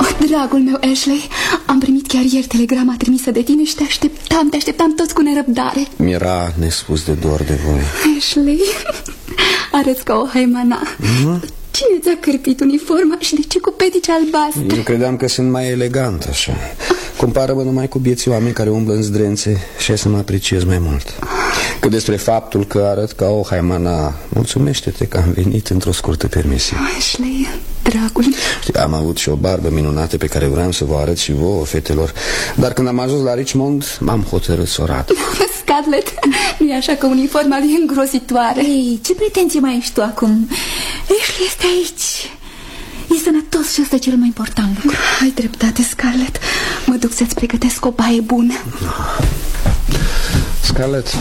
Oh, dragul meu, Ashley, am primit chiar ieri telegrama trimisă de tine și te așteptam toți cu nerăbdare. Mi-era nespus de dor de voi. Ashley, arăți ca o haimana. Cine ți-a cârpit uniforma și de ce cu petici albastre? Eu credeam că sunt mai elegant așa. Compară-mă numai cu bieții oameni care umblă în zdrențe și ai să mă apreciez mai mult. Cât despre faptul că arăt ca o haimana, mulțumește-te că am venit într-o scurtă permisie. Ashley, dragul. Știi, am avut și o barbă minunată pe care vreau să vă arăt și vouă, fetelor. Dar când am ajuns la Richmond, m-am hotărât să o rat. Scarlett, nu e așa că uniforma e îngrozitoare. Ei, ce pretenție mai ești tu acum? Ashley este aici. E sănătos și asta e cel mai important lucru. Ai dreptate, Scarlett. Mă duc să-ți pregătesc o baie bună. Scarlett,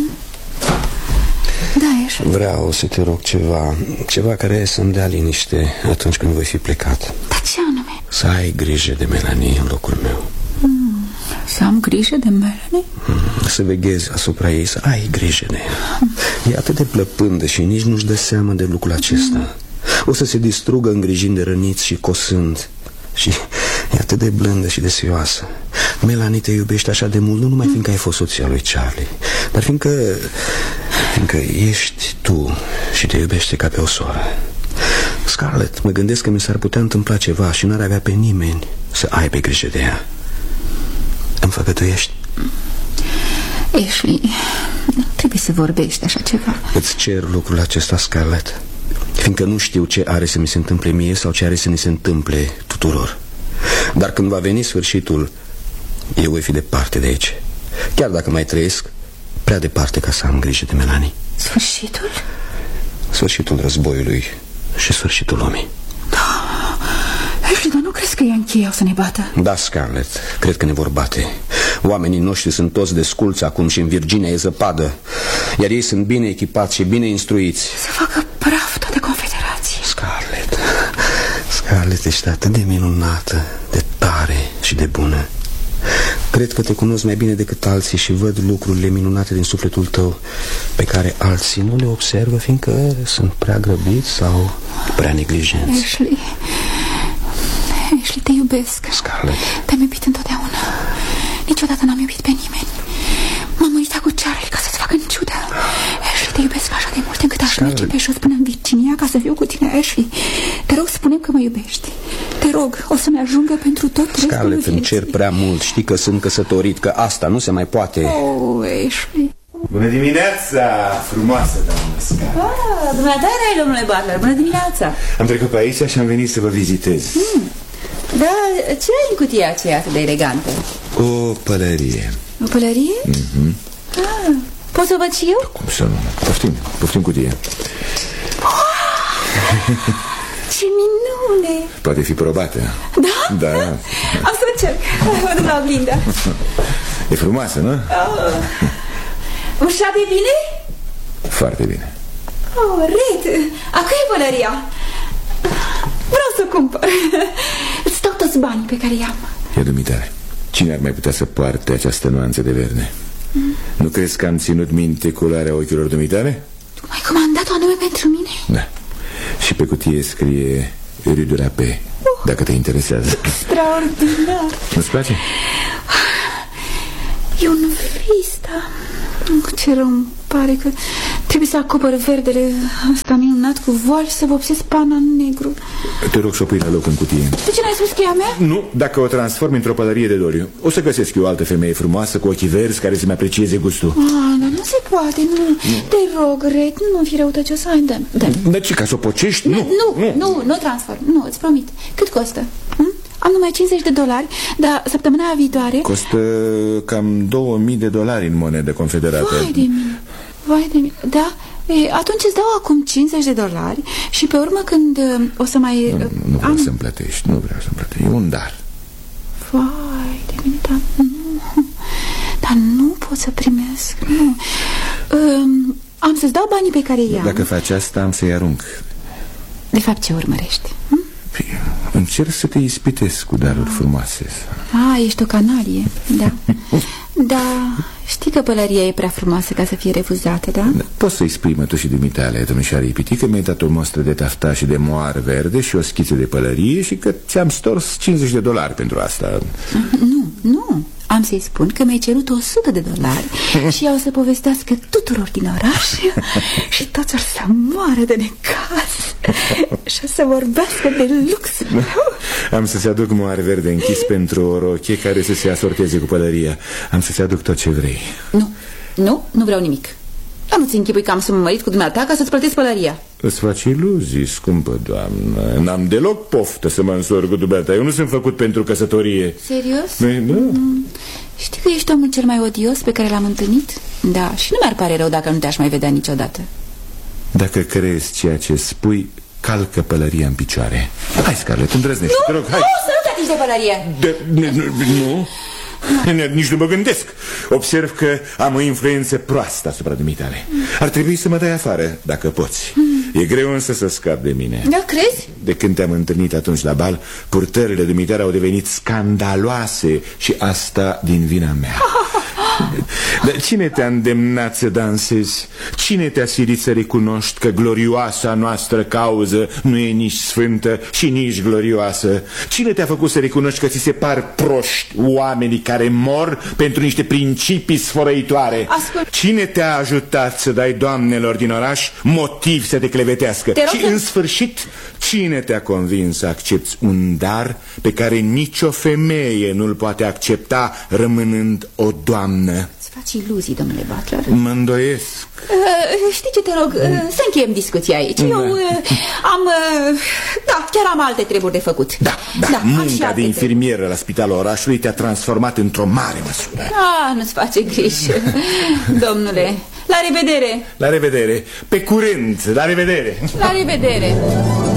da, Ashley. vreau să te rog ceva care să-mi dea liniște atunci când voi fi plecat. Dar ce anume? Să ai grijă de Melanie în locul meu. Să am grijă de Melanie? Să veghezi asupra ei, să ai grijă de ea. E atât de plăpândă și nici nu-și dă seama de lucrul acesta. O să se distrugă îngrijind de răniți și cosând. Și e atât de blândă și de serioasă. Melanie te iubește așa de mult, nu numai fiindcă ai fost soția lui Charlie, dar fiindcă ești tu și te iubește ca pe o soră. Scarlett, mă gândesc că mi s-ar putea întâmpla ceva și n-ar avea pe nimeni să aibă grijă de ea. Îmi făgăduiești? Ashley, trebuie să vorbești așa ceva. Îți cer lucrul acesta, Scarlett, fiindcă nu știu ce are să mi se întâmple mie sau ce are să ni se întâmple tuturor. Dar când va veni sfârșitul, eu voi fi departe de aici. Chiar dacă mai trăiesc, prea departe ca să am grijă de Melanie. Sfârșitul? Sfârșitul războiului și sfârșitul lumii. Da. Ashley, dar nu crezi că ea încheie o să ne bată? Da, Scarlett, cred că ne vor bate. Oamenii noștri sunt toți desculți acum și în Virginia e zăpadă, iar ei sunt bine echipați și bine instruiți. Să facă praf toate confederații. Scarlett, ești atât de minunată, de tare și de bună. Cred că te cunosc mai bine decât alții și văd lucrurile minunate din sufletul tău pe care alții nu le observă, fiindcă sunt prea grăbiți sau prea neglijenți. Ashley, te iubesc. Scarlett, te-am iubit întotdeauna. Niciodată n-am iubit pe nimeni. M-am uitat cu Charlie ca să-ți fac în ciudă. Ashley, te iubesc așa de mult încât aș merge pe jos până în Virginia ca să fiu cu tine. Ashley, te rog, spune-mi că mă iubești. Te rog, o să-mi ajungă pentru tot restul Scarlett, vieții. îmi cer prea mult. Știi că sunt căsătorit, că asta nu se mai poate. Oh, Ashley. Bună dimineața, frumoasă doamnă Scarlett. Dumneata erai, domnule Butler, bună dimineața. Am trecut pe aici și am venit să vă vizitez. Da, ce ai în cutia aceea atât de elegantă? O pălărie. O pălărie? Pot să o văd și eu? Cum să nu? Poftim cutia. Ce minune! Poate fi probată. Da? Da. Am să încerc. Mă duc la oglindă. E frumoasă, nu? Ușa de bine? Foarte bine. Oh, Red, a cui e pălăria? Vreau să cumpăr. Îți dau toți banii pe care i-am. E dumitare. Cine ar mai putea să poarte această nuanță de verde? Nu crezi că am ținut minte culoarea ochilor dumitare? Ai comandat-o anume pentru mine? Da. Și pe cutie scrie Rue de la Paix, dacă te interesează. Extraordinar. Nu-ți place? E un vista. Ce rău îmi pare că trebuie să acopăr verdele ăsta minunat cu voal și să vopsesc pana în negru. Te rog să o pui la loc în cutie. De ce n-ai spus că e a mea? Nu, dacă o transform într-o pălărie de doliu. O să găsesc eu o altă femeie frumoasă cu ochii verzi care să-mi aprecieze gustul. Dar nu se poate, nu. Te rog, Red, nu fi răutăcios. Hai, dă. Dar ce, ca să o pocești? Nu transform. Nu, îți promit. Cât costă? Am numai $50, dar săptămâna viitoare... Costă cam $2000 în monedă confederată. Vai de mine. Da? Atunci îți dau acum $50 și pe urmă când o să mai... Nu vreau să-mi plătești, E un dar. Vai de mine, dar nu pot să primesc. Nu. Am să-ți dau banii pe care i-am. Dacă faci asta, am să-i arunc. De fapt, ce urmărești? Încerc să te ispitesc cu daruri frumoase. Ești o canalie, da. Da, știi că pălăria e prea frumoasă ca să fie refuzată, da? Poți să-i spui mătușii dumitale, domnișoare Ipiti, că mi-ai dat o mostră de tafta și de moar verde și o schiță de pălărie și că ți-am stors $50 pentru asta. Nu, am să-i spun că mi-ai cerut $100 și ea o să povestească tuturor din oraș și toți or să moară de necaz și o să vorbească de lux. Am să-ți aduc moar verde închis pentru o rochie care să se asorteze cu pălăria. Am să-ți aduc tot ce vrei. Nu vreau nimic. Nu-ți închipui că am să mă mărit cu dumneata ca să-ți plătesc pălăria. Îți faci iluzii, scumpă doamnă. N-am deloc poftă să mă însor cu dumneata. Eu nu sunt făcut pentru căsătorie. Serios? Da. Știi că ești omul cel mai odios pe care l-am întâlnit? Da, și nu mi-ar pare rău dacă nu te-aș mai vedea niciodată. Dacă crezi ceea ce spui, calcă pălăria în picioare. Hai, Scarlett, îndrăznește, te rog, hai. Nu, să nu te atingi de pălărie. Nu? Nici nu mă gândesc. Observ că am o influență proastă asupra dumitale. Ar trebui să mă dai afară, dacă poți. E greu însă să scap de mine. Da, crezi? De când te-am întâlnit atunci la bal, purtările dumitale au devenit scandaloase și asta din vina mea. Dar cine te-a îndemnat să dansezi? Cine te-a silit să recunoști că glorioasa noastră cauză nu e nici sfântă și nici glorioasă? Cine te-a făcut să recunoști că ți se par proști oamenii care mor pentru niște principii sfărăitoare? Ascult. Cine te-a ajutat să dai doamnelor din oraș motiv să te clevetească? Și în sfârșit, cine te-a convins să accepti un dar pe care nicio femeie nu-l poate accepta rămânând o doamnă? Îți faci iluzii, domnule Butler. Mă îndoiesc. Știi ce, te rog, să încheiem discuția aici. Eu chiar am alte treburi de făcut. Da, munca de infirmieră la spitalul orașului te-a transformat într-o mare măsură. Nu-ți face griji, domnule. La revedere. La revedere. Pe curând, la revedere. La revedere.